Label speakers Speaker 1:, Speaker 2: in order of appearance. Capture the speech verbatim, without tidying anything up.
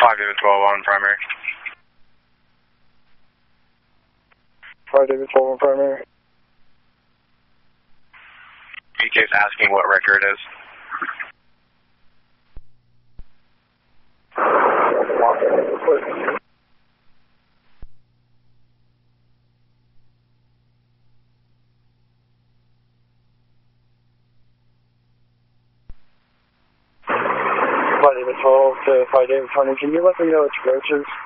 Speaker 1: five David twelve on primary.
Speaker 2: five David twelve on primary.
Speaker 1: E K's asking what record it is.
Speaker 2: five David twelve to five David twenty, can you let me know which roaches?